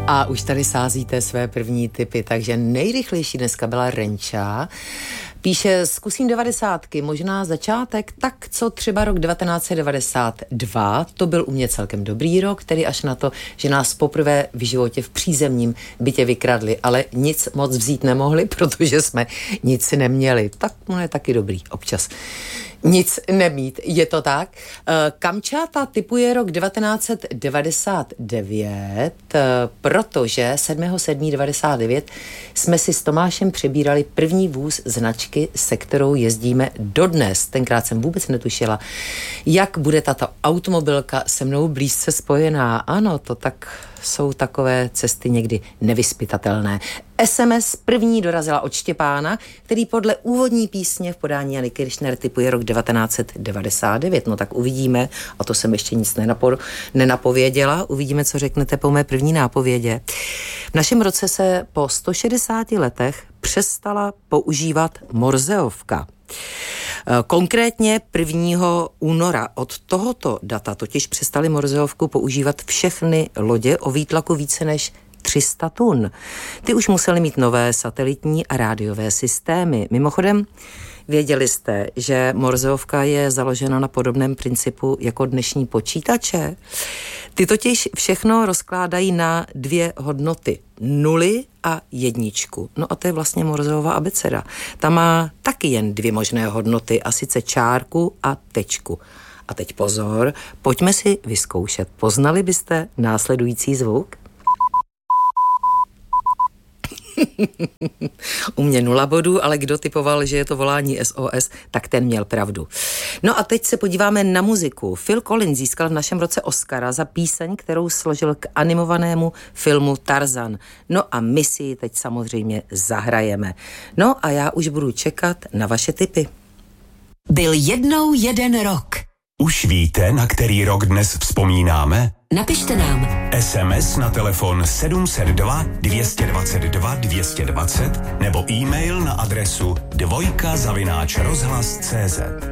A už tady sázíte své první tipy, takže nejrychlejší dneska byla Renča. Píše, zkusím 90, možná začátek, tak co třeba rok 1992, to byl u mě celkem dobrý rok, tedy až na to, že nás poprvé v životě v přízemním bytě vykradli, ale nic moc vzít nemohli, protože jsme nic neměli. Tak no je taky dobrý občas nic nemít, je to tak. Kamčáta typuje rok 1999, protože 7.7.99 jsme si s Tomášem přebírali první vůz značky, se kterou jezdíme dodnes. Tenkrát jsem vůbec netušila, jak bude tato automobilka se mnou blízce spojená. Ano, to tak jsou takové cesty někdy nevyzpytatelné. SMS první dorazila od Štěpána, který podle úvodní písně v podání Jany Kiršner typuje rok 1999. No tak uvidíme, a to jsem ještě nic nenapověděla, uvidíme, co řeknete po mé první nápovědě. V našem roce se po 160 letech přestala používat morzeovka. Konkrétně 1. února od tohoto data totiž přestali morzeovku používat všechny lodě o výtlaku více než 300 tun. Ty už musely mít nové satelitní a rádiové systémy. Mimochodem, věděli jste, že morzeovka je založena na podobném principu jako dnešní počítače? Ty totiž všechno rozkládají na 2 hodnoty. 0 a 1. No a to je vlastně Morzeova abeceda. Ta má taky jen 2 možné hodnoty, a sice čárku a tečku. A teď pozor, pojďme si vyzkoušet. Poznali byste následující zvuk? U mě 0 bodů, ale kdo typoval, že je to volání SOS, tak ten měl pravdu. No a teď se podíváme na muziku. Phil Collins získal v našem roce Oscara za píseň, kterou složil k animovanému filmu Tarzan. No a my si ji teď samozřejmě zahrajeme. No a já už budu čekat na vaše tipy. Byl jednou jeden rok. Už víte, na který rok dnes vzpomínáme? Napište nám. SMS na telefon 702 222 220 nebo e-mail na adresu dvojka@rozhlas.cz.